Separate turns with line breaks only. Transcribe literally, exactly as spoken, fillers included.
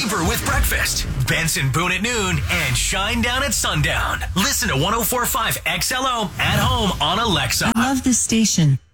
Beaver with breakfast. Benson Boone at noon and Shine Down at sundown. Listen to one oh four point five X L O at home on Alexa.
I love this station.